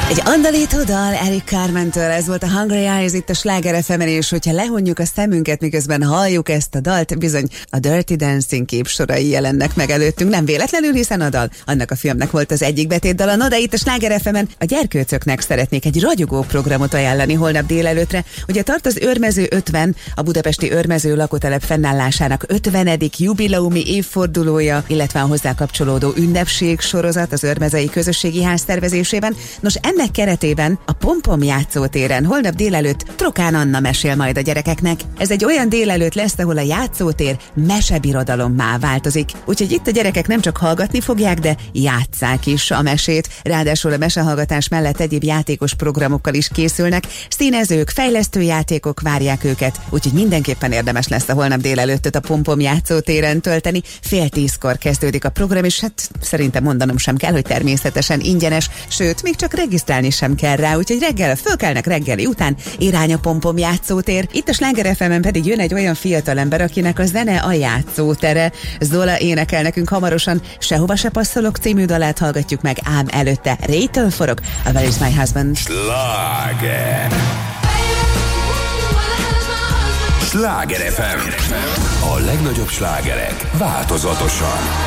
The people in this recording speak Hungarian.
Egy andalító dal Eric Carmen-től, ez volt a Hungry Eyes itt a Sláger FM-en, és hogyha lehunjuk a szemünket, miközben halljuk ezt a dalt, bizony a Dirty Dancing képsorai jelennek meg előttünk. Nem véletlenül, hiszen a dal annak a filmnek volt az egyik betétdala. No, de itt a Sláger FM-en a gyerkőcöknek szeretnék egy ragyogó programot ajánlani holnap délelőtre. Ugye tart az Őrmező 50, a budapesti Őrmező lakótelep fennállásának 50. jubileumi évfordulója, illetve a hozzá kapcsolódó ünnepség sorozat az Őrmezei Közösségi Ház tervezésében. Nos, ennek keretében a Pompom játszótéren holnap délelőtt Trokán Anna mesél majd a gyerekeknek. Ez egy olyan délelőtt lesz, ahol a játszótér mesebirodalommá változik. Úgyhogy itt a gyerekek nem csak hallgatni fogják, de játsszák is a mesét. Ráadásul a mesehallgatás mellett egyéb játékos programokkal is készülnek. Színezők, fejlesztő játékok várják őket, úgyhogy mindenképpen érdemes lesz a holnap délelőttöt a Pompom játszótéren tölteni. 9:30 kezdődik a program, és hát szerintem mondanom sem kell, hogy természetesen ingyenes, sőt, még csak regisztrálni sem kell rá, úgyhogy reggel fölkelnek reggeli után, irány a Pompom játszótér. Itt a Sláger FM-en pedig jön egy olyan fiatalember, akinek a zene a játszótere. Zola énekel nekünk hamarosan Sehova se passzolok című dalát hallgatjuk meg, ám előtte Ray-től forog a Where is my husband? Sláger! Sláger FM! A legnagyobb slágerek változatosan.